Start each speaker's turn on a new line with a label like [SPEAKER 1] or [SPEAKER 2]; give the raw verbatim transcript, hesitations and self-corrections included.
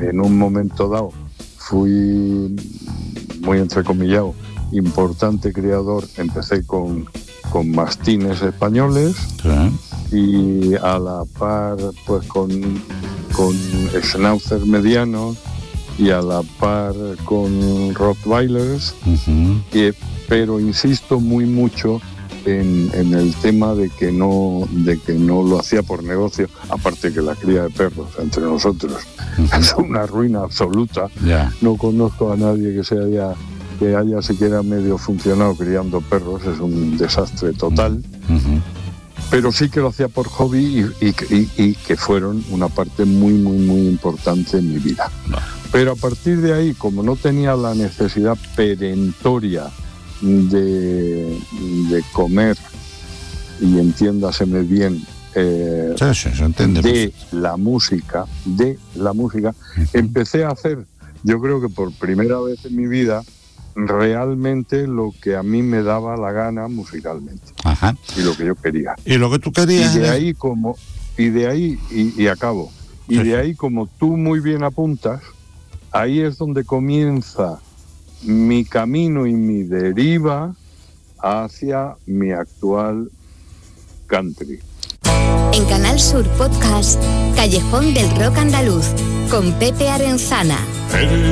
[SPEAKER 1] en un momento dado fui muy entrecomillado, importante criador, empecé con, con mastines españoles, sí, y a la par pues con, con schnauzer medianos y a la par con rottweilers, uh-huh. y, pero insisto muy mucho en, en el tema de que no de que no lo hacía por negocio, aparte que la cría de perros entre nosotros uh-huh. es una ruina absoluta. Yeah. No conozco a nadie que se haya que haya siquiera medio funcionado criando perros, es un desastre total. Uh-huh. Pero sí que lo hacía por hobby y, y, y, y que fueron una parte muy muy muy importante en mi vida. No. Pero a partir de ahí, como no tenía la necesidad perentoria de, de comer, y entiéndaseme bien, eh, sí, sí, se entiende, de pues. la música, de la música, uh-huh. empecé a hacer, yo creo que por primera vez en mi vida, realmente lo que a mí me daba la gana musicalmente. Ajá. Y lo que yo quería.
[SPEAKER 2] Y lo que tú querías.
[SPEAKER 1] Y de ahí como, y de ahí, y, y acabo, y sí. de ahí como tú muy bien apuntas, ahí es donde comienza mi camino y mi deriva hacia mi actual country.
[SPEAKER 3] En Canal Sur Podcast, Callejón del Rock Andaluz, con Pepe Arenzana.